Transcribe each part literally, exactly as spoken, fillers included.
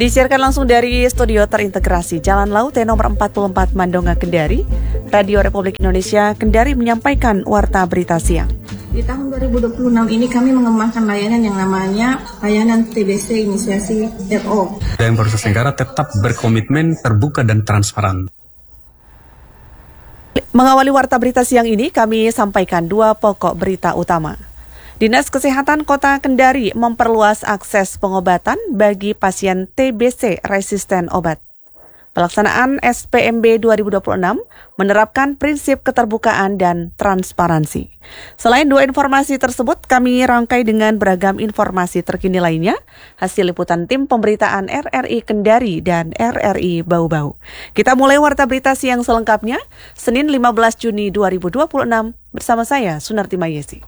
Disiarkan langsung dari studio terintegrasi Jalan Laut T nomor empat puluh empat Mandonga, Kendari, Radio Republik Indonesia Kendari menyampaikan warta berita siang. Di tahun dua ribu dua puluh enam ini kami mengembangkan layanan yang namanya layanan T B C Inisiasi R O. Dan Polres Tenggara tetap berkomitmen terbuka dan transparan. Mengawali warta berita siang ini, kami sampaikan dua pokok berita utama. Dinas Kesehatan Kota Kendari memperluas akses pengobatan bagi pasien T B C resisten obat. Pelaksanaan S P M B dua ribu dua puluh enam menerapkan prinsip keterbukaan dan transparansi. Selain dua informasi tersebut, kami rangkai dengan beragam informasi terkini lainnya, hasil liputan tim pemberitaan R R I Kendari dan R R I Bau-Bau. Kita mulai warta berita siang selengkapnya, Senin lima belas Juni dua ribu dua puluh enam, bersama saya, Sunarti Mayesi.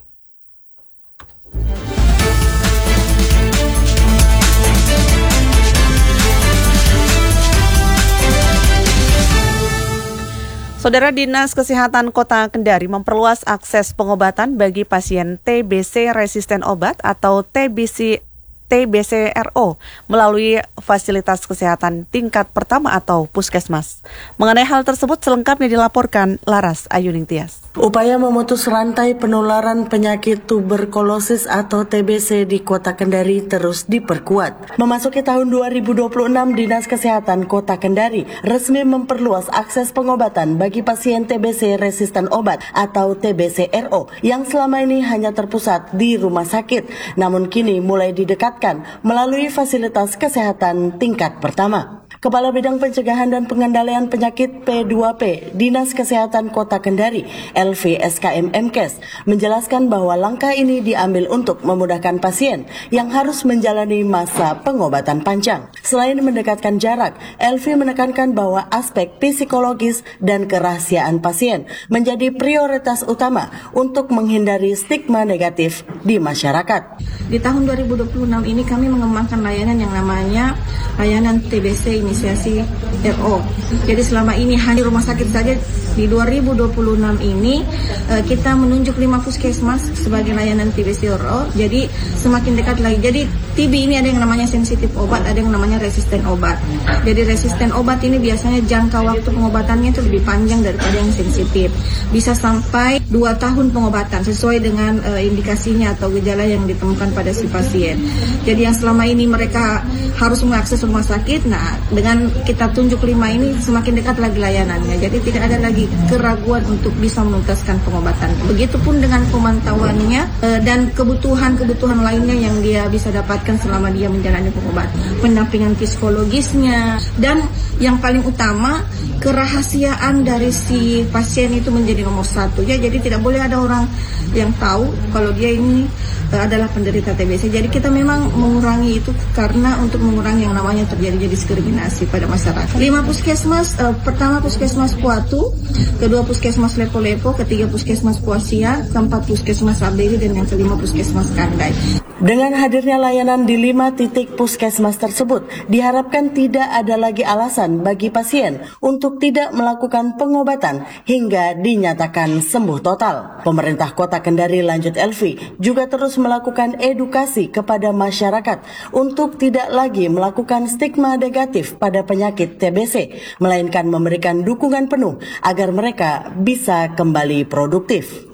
Saudara, Dinas Kesehatan Kota Kendari memperluas akses pengobatan bagi pasien T B C resisten obat atau T B C T B C R O melalui fasilitas kesehatan tingkat pertama atau puskesmas. Mengenai hal tersebut selengkapnya dilaporkan Laras Ayuning Tias. Upaya memutus rantai penularan penyakit tuberkulosis atau T B C di Kota Kendari terus diperkuat. Memasuki tahun dua ribu dua puluh enam, Dinas Kesehatan Kota Kendari resmi memperluas akses pengobatan bagi pasien T B C resisten obat atau T B C R O yang selama ini hanya terpusat di rumah sakit, namun kini mulai didekatkan melalui fasilitas kesehatan tingkat pertama. Kepala Bidang Pencegahan dan Pengendalian Penyakit P dua P Dinas Kesehatan Kota Kendari, L V S K M M K E S, menjelaskan bahwa langkah ini diambil untuk memudahkan pasien yang harus menjalani masa pengobatan panjang. Selain mendekatkan jarak, L V menekankan bahwa aspek psikologis dan kerahasiaan pasien menjadi prioritas utama untuk menghindari stigma negatif di masyarakat. Di tahun dua ribu dua puluh enam ini kami mengembangkan layanan yang namanya layanan T B C Inisiasi R O. Jadi selama ini hanya rumah sakit saja. Di dua ribu dua puluh enam ini kita menunjuk lima puskesmas sebagai layanan T B C R O. Jadi semakin dekat lagi. Jadi T B ini ada yang namanya sensitif obat, ada yang namanya resisten obat. Jadi resisten obat ini biasanya jangka waktu pengobatannya itu lebih panjang daripada yang sensitif. Bisa sampai dua tahun pengobatan sesuai dengan uh, indikasinya atau gejala yang ditemukan pada si pasien. Jadi yang selama ini mereka harus mengakses rumah sakit, nah dengan kita tunjuk lima ini semakin dekat lagi layanannya. Jadi tidak ada lagi keraguan untuk bisa menuntaskan pengobatan. Begitupun dengan pemantauannya uh, dan kebutuhan-kebutuhan lainnya yang dia bisa dapatkan selama dia menjalani pengobatan. Pendampingan psikologisnya dan yang paling utama kerahasiaan dari si pasien itu menjadi nomor satu ya. Jadi tidak boleh ada orang yang tahu kalau dia ini uh, adalah penderita T B C. Jadi kita memang mengurangi itu karena untuk mengurangi yang namanya terjadinya diskriminasi pada masyarakat. Lima puskesmas, uh, pertama puskesmas Puatu, kedua puskesmas Lepo-Lepo, ketiga puskesmas Puasia, keempat puskesmas Abeli, dan yang kelima puskesmas Kandai. Dengan hadirnya layanan di lima titik puskesmas tersebut, diharapkan tidak ada lagi alasan bagi pasien untuk tidak melakukan pengobatan hingga dinyatakan sembuh total. Pemerintah Kota Kendari, lanjut L V, juga terus melakukan edukasi kepada masyarakat untuk tidak lagi melakukan stigma negatif pada penyakit T B C, melainkan memberikan dukungan penuh agar mereka bisa kembali produktif.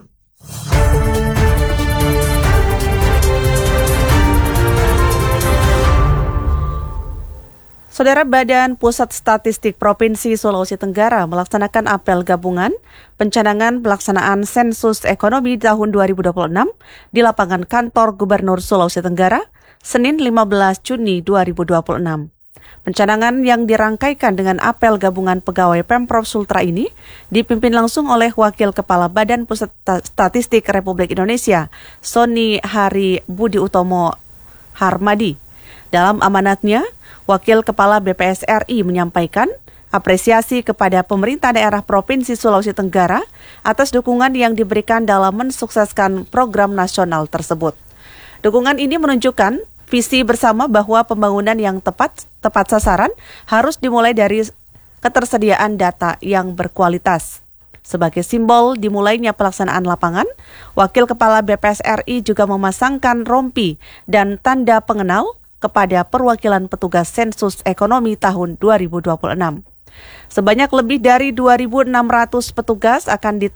Saudara, Badan Pusat Statistik Provinsi Sulawesi Tenggara melaksanakan apel gabungan pencanangan pelaksanaan sensus ekonomi tahun dua ribu dua puluh enam di lapangan kantor Gubernur Sulawesi Tenggara, Senin lima belas Juni dua ribu dua puluh enam. Pencanangan yang dirangkaikan dengan apel gabungan pegawai Pemprov Sultra ini dipimpin langsung oleh Wakil Kepala Badan Pusat Statistik Republik Indonesia, Sony Hari Budi Utomo Harmadi. Dalam amanatnya, Wakil Kepala B P S R I menyampaikan apresiasi kepada pemerintah daerah Provinsi Sulawesi Tenggara atas dukungan yang diberikan dalam mensukseskan program nasional tersebut. Dukungan ini menunjukkan visi bersama bahwa pembangunan yang tepat tepat sasaran harus dimulai dari ketersediaan data yang berkualitas. Sebagai simbol dimulainya pelaksanaan lapangan, Wakil Kepala B P S R I juga memasangkan rompi dan tanda pengenal kepada perwakilan petugas sensus ekonomi tahun dua ribu dua puluh enam. Sebanyak lebih dari dua ribu enam ratus petugas akan